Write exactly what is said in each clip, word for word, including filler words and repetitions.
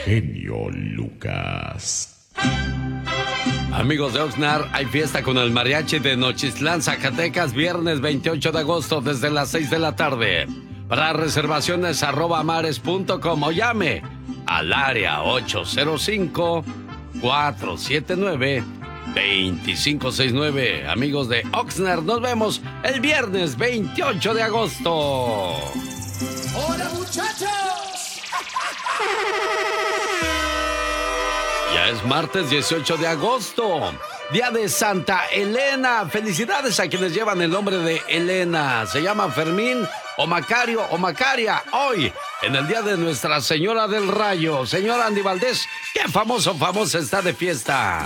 Genio Lucas. Amigos de Oxnard, hay fiesta con el mariachi de Nochistlán, Zacatecas, viernes veintiocho de agosto desde las seis de la tarde. Para reservaciones arroba mares punto com o llame al área ocho cero cinco, cuatro siete nueve, dos cinco seis nueve. Amigos de Oxnard, nos vemos el viernes veintiocho de agosto. ¡Hola, muchachos! Ya es martes dieciocho de agosto, día de Santa Elena. Felicidades a quienes llevan el nombre de Elena. Se llama Fermín o Macario o Macaria. Hoy, en el día de Nuestra Señora del Rayo. Señor Andy Valdés, ¿qué famoso famosa está de fiesta?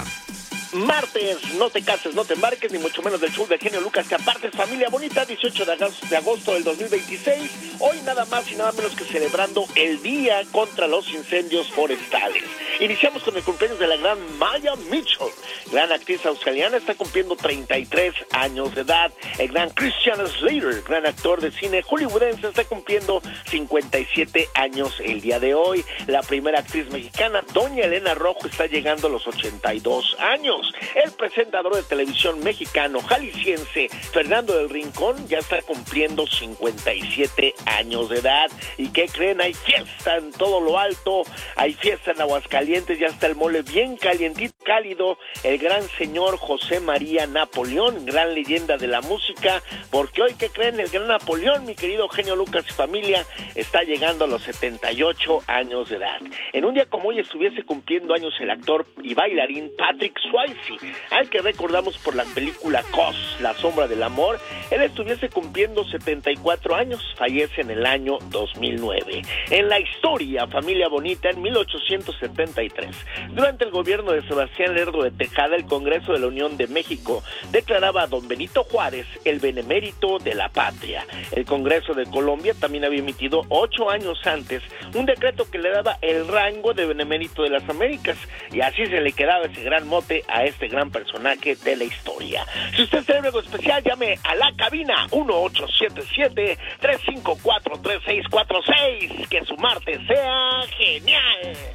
Martes, no te cases, no te embarques, ni mucho menos del show del genio Lucas, que aparte es familia bonita, dieciocho de agosto del dos mil veintiséis, hoy nada más y nada menos que celebrando el Día contra los Incendios Forestales. Iniciamos con el cumpleaños de la gran Maya Mitchell, gran actriz australiana, está cumpliendo treinta y tres años de edad. El gran Christian Slater, gran actor de cine hollywoodense, está cumpliendo cincuenta y siete años el día de hoy. La primera actriz mexicana, doña Elena Rojo, está llegando a los ochenta y dos años. El presentador de televisión mexicano jalisciense Fernando del Rincón ya está cumpliendo cincuenta y siete años de edad. ¿Y qué creen? Hay fiesta en todo lo alto, hay fiesta en Aguascalientes, ya está el mole bien calientito, cálido. El gran señor José María Napoleón, gran leyenda de la música, porque hoy, ¿qué creen? El gran Napoleón, mi querido genio Lucas y familia, está llegando a los setenta y ocho años de edad. En un día como hoy estuviese cumpliendo años el actor y bailarín Patrick Swayze, al que recordamos por la película Cos, La Sombra del Amor. Él estuviese cumpliendo setenta y cuatro años, fallece en el año dos mil nueve. En la historia, familia bonita, en mil ochocientos setenta y tres, durante el gobierno de Sebastián Lerdo de Tejada, el Congreso de la Unión de México declaraba a don Benito Juárez el benemérito de la patria. El Congreso de Colombia también había emitido ocho años antes un decreto que le daba el rango de benemérito de las Américas, y así se le quedaba ese gran mote a este gran personaje de la historia. Si usted celebra algo especial, llame a la cabina uno ocho siete siete, tres cinco cuatro, tres seis cuatro seis. Que su martes sea genial.